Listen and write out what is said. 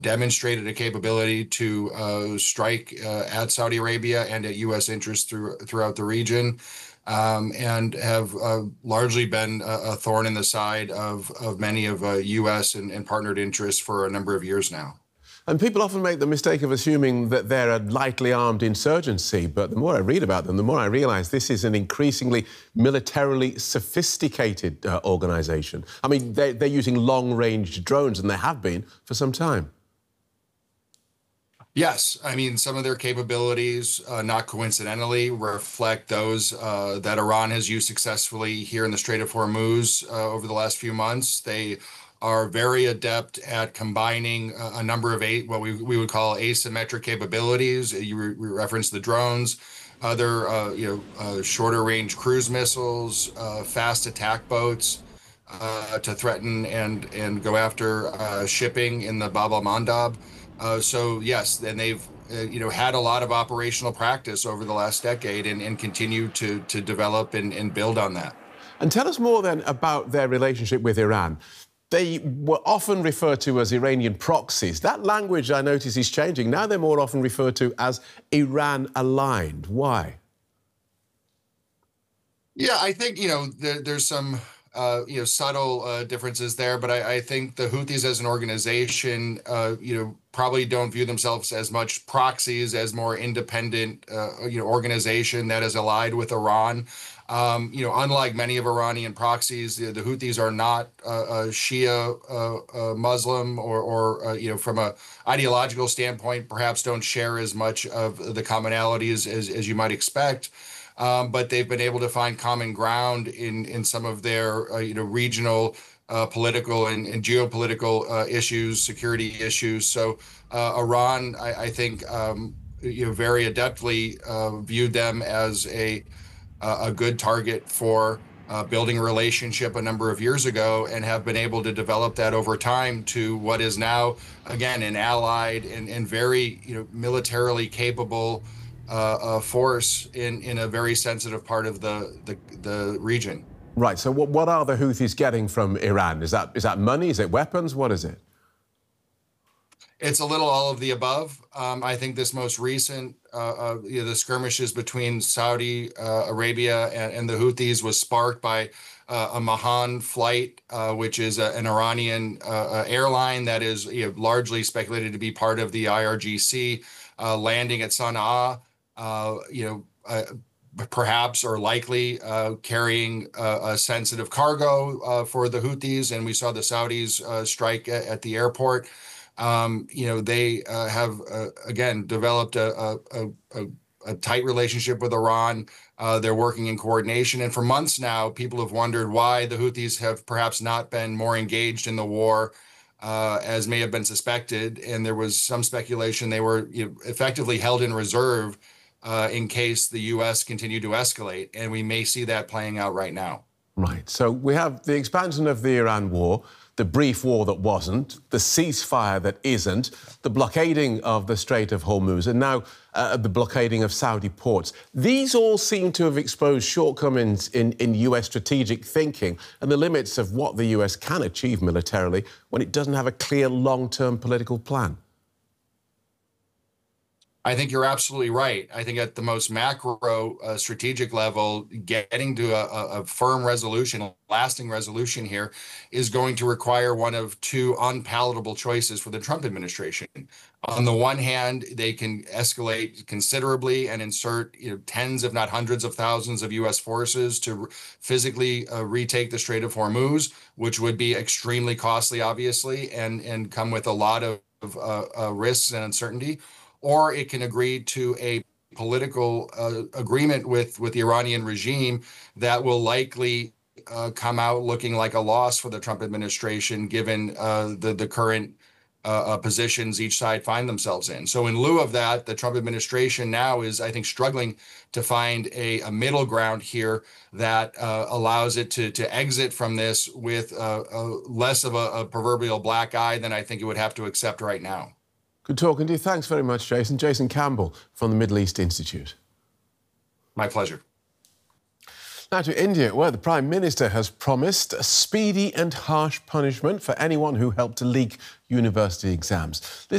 demonstrated a capability to strike at Saudi Arabia and at U.S. interests throughout the region, and have largely been a thorn in the side of many of U.S. and partnered interests for a number of years now. And people often make the mistake of assuming that they're a lightly armed insurgency, but the more I read about them, the more I realise this is an increasingly militarily sophisticated organisation. I mean, they're using long-range drones, and they have been for some time. Yes, I mean, some of their capabilities, not coincidentally, reflect those that Iran has used successfully here in the Strait of Hormuz over the last few months. They are very adept at combining a number of what we would call asymmetric capabilities. You referenced the drones, other shorter range cruise missiles, fast attack boats to threaten and go after shipping in the Bab el-Mandab. So yes, and they've had a lot of operational practice over the last decade and continue to develop and build on that. And tell us more then about their relationship with Iran. They were often referred to as Iranian proxies. That language, I notice, is changing. Now they're more often referred to as Iran-aligned. Why? Yeah, I think, there's some, subtle differences there, but I think the Houthis as an organization, probably don't view themselves as much proxies, as more independent, organization that is allied with Iran. Unlike many of Iranian proxies, the Houthis are not a Shia Muslim or from a ideological standpoint, perhaps don't share as much of the commonalities as you might expect. But they've been able to find common ground in some of their regional political and geopolitical issues, security issues. So Iran, I think, very adeptly viewed them as a good target for building a relationship a number of years ago, and have been able to develop that over time to what is now, again, an allied and very militarily capable force in a very sensitive part of the region. Right. So what are the Houthis getting from Iran? Is that money? Is it weapons? What is it? It's a little all of the above. I think this most recent, the skirmishes between Saudi Arabia and the Houthis was sparked by a Mahan flight, which is an Iranian airline that is largely speculated to be part of the IRGC, landing at Sana'a, perhaps or likely carrying a sensitive cargo for the Houthis. And we saw the Saudis strike at the airport. They have, again, developed a tight relationship with Iran. They're working in coordination. And for months now, people have wondered why the Houthis have perhaps not been more engaged in the war, as may have been suspected. And there was some speculation they were effectively held in reserve in case the U.S. continued to escalate. And we may see that playing out right now. Right. So we have the expansion of the Iran war, the brief war that wasn't, the ceasefire that isn't, the blockading of the Strait of Hormuz, and now the blockading of Saudi ports. These all seem to have exposed shortcomings in US strategic thinking and the limits of what the US can achieve militarily when it doesn't have a clear long-term political plan. I think you're absolutely right. I think at the most macro strategic level, getting to a firm resolution, a lasting resolution here, is going to require one of two unpalatable choices for the Trump administration. On the one hand, they can escalate considerably and insert tens, if not hundreds of thousands of U.S. forces to physically retake the Strait of Hormuz, which would be extremely costly, obviously, and come with a lot of risks and uncertainty. Or it can agree to a political agreement with the Iranian regime that will likely come out looking like a loss for the Trump administration, given the current positions each side find themselves in. So in lieu of that, the Trump administration now is, I think, struggling to find a middle ground here that allows it to exit from this with less of a proverbial black eye than I think it would have to accept right now. Good talking to you. Thanks very much, Jason. Jason Campbell from the Middle East Institute. My pleasure. Now to India, where the Prime Minister has promised a speedy and harsh punishment for anyone who helped to leak university exams.